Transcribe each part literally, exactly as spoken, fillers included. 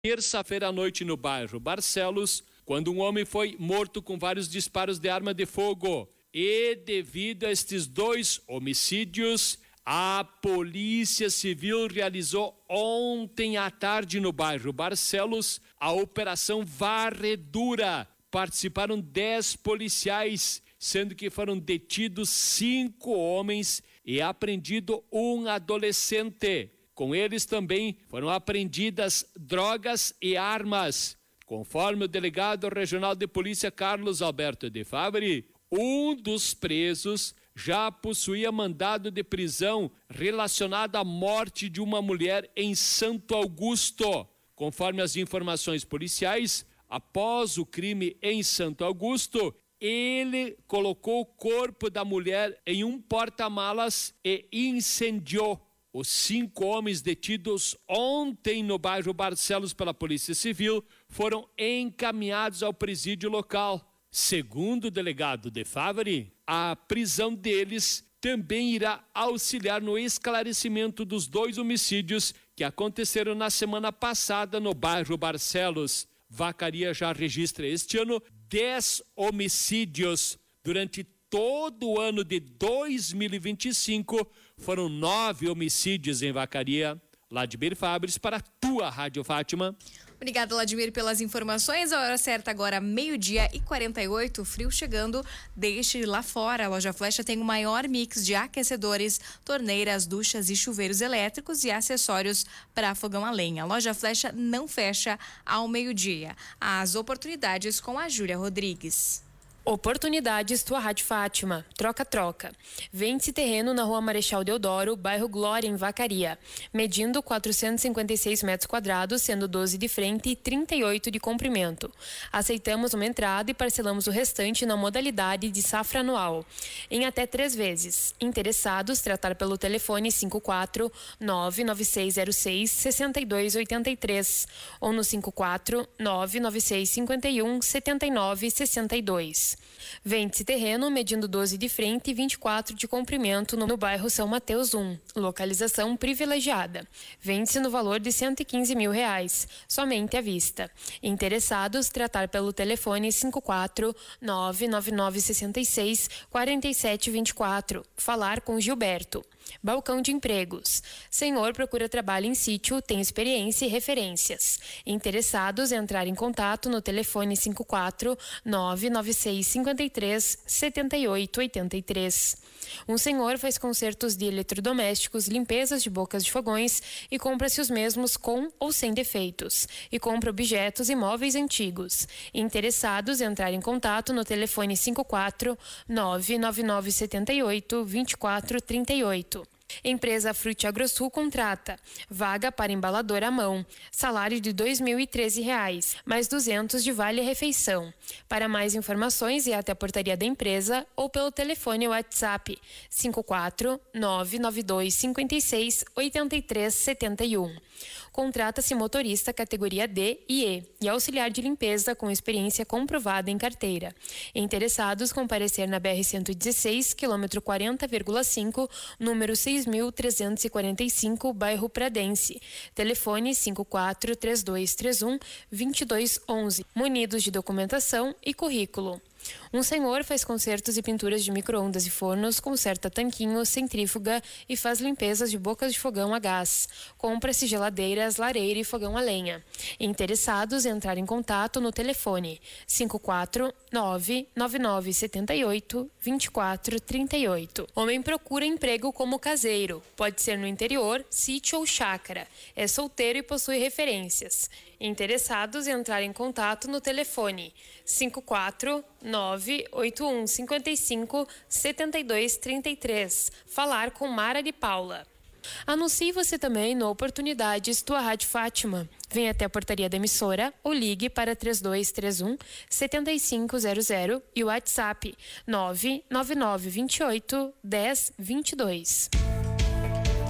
terça-feira à noite no bairro Barcelos, quando um homem foi morto com vários disparos de arma de fogo. E devido a estes dois homicídios, a Polícia Civil realizou ontem à tarde no bairro Barcelos a Operação Varredura. Participaram dez policiais, sendo que foram detidos cinco homens e apreendido um adolescente. Com eles também foram apreendidas drogas e armas. Conforme o delegado regional de polícia Carlos Alberto de Favre, um dos presos já possuía mandado de prisão relacionado à morte de uma mulher em Santo Augusto. Conforme as informações policiais, após o crime em Santo Augusto, ele colocou o corpo da mulher em um porta-malas e incendiou. Os cinco homens detidos ontem no bairro Barcelos pela Polícia Civil foram encaminhados ao presídio local. Segundo o delegado de Favre, a prisão deles também irá auxiliar no esclarecimento dos dois homicídios que aconteceram na semana passada no bairro Barcelos. Vacaria já registra este ano dez homicídios. Durante todo o ano de dois mil e vinte e cinco, foram nove homicídios em Vacaria. Vladimir Fabres para a tua Rádio Fátima. Obrigada, Vladimir, pelas informações. A hora certa agora, meio-dia e quarenta e oito, frio chegando. Deixe lá fora. A Loja Flecha tem o maior mix de aquecedores, torneiras, duchas e chuveiros elétricos e acessórios para fogão a lenha. A Loja Flecha não fecha ao meio-dia. As oportunidades com a Júlia Rodrigues. Oportunidades, tua Rádio Fátima. Troca-troca. Vende-se terreno na Rua Marechal Deodoro, bairro Glória, em Vacaria, medindo quatrocentos e cinquenta e seis metros quadrados, sendo doze de frente e trinta e oito de comprimento. Aceitamos uma entrada e parcelamos o restante na modalidade de safra anual, em até três vezes. Interessados, tratar pelo telefone cinco quatro nove nove seis zero seis seis dois oito três ou no cinco quatro nove nove seis cinco um sete nove seis dois. Vende-se terreno medindo doze de frente e vinte e quatro de comprimento no, no bairro São Mateus um, localização privilegiada. Vende-se no valor de cento e quinze mil reais, somente à vista. Interessados, tratar pelo telefone cinco quatro nove nove nove seis seis quatro sete dois quatro. Falar com Gilberto. Balcão de empregos. Senhor procura trabalho em sítio, tem experiência e referências. Interessados, entrar em contato no telefone cinco quatro nove nove seis cinco três sete oito oito três. Um senhor faz consertos de eletrodomésticos, limpezas de bocas de fogões e compra-se os mesmos com ou sem defeitos. E compra objetos e móveis antigos. Interessados, entrar em contato no telefone cinco quatro nove nove nove sete oito dois quatro três oito. Empresa Frute AgroSul contrata. Vaga para embalador à mão. Salário de dois mil e treze reais, mais duzentos de vale-refeição. Para mais informações, é até a portaria da empresa ou pelo telefone WhatsApp cinco quatro nove nove dois cinco seis oito três sete um. Contrata-se motorista categoria D e E e auxiliar de limpeza com experiência comprovada em carteira. Interessados, comparecer na B R cento e dezesseis, quilômetro quarenta vírgula cinco, número seis mil trezentos e quarenta e cinco, bairro Pradense. Telefone cinco quatro três dois três um dois dois um um, munidos de documentação e currículo. Um senhor faz consertos e pinturas de micro-ondas e fornos, conserta tanquinho, centrífuga e faz limpezas de bocas de fogão a gás. Compra-se geladeiras, lareira e fogão a lenha. Interessados, entrar em contato no telefone cinco quatro nove nove nove sete oito dois quatro três oito. Homem procura emprego como caseiro. Pode ser no interior, sítio ou chácara. É solteiro e possui referências. Interessados, entrar em contato no telefone cinco quatro nove oito um cinco cinco sete dois três três. Falar com Mara de Paula. Anuncie você também no Oportunidades, tua Rádio Fátima. Venha até a portaria da emissora ou ligue para três dois três um sete cinco zero zero e o WhatsApp nove nove nove dois oito um zero dois dois.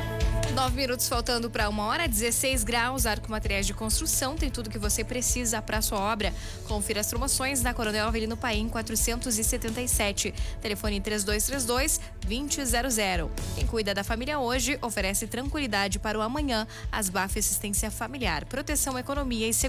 Nove minutos faltando para uma hora, dezesseis graus, Arco Materiais de Construção, tem tudo que você precisa para sua obra. Confira as promoções na Coronel Avelino Paim quatrocentos e setenta e sete. Telefone três dois três dois, dois zero zero zero. Quem cuida da família hoje oferece tranquilidade para o amanhã. Asbaf Assistência Familiar, proteção, economia e segurança.